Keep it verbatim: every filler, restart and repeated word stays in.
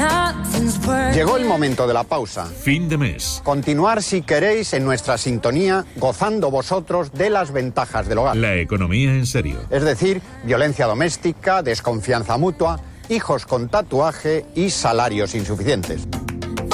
Llegó el momento de la pausa. Fin de mes. Continuar si queréis en nuestra sintonía, gozando vosotros de las ventajas del hogar. La economía en serio. Es decir, violencia doméstica, desconfianza mutua, hijos con tatuaje y salarios insuficientes.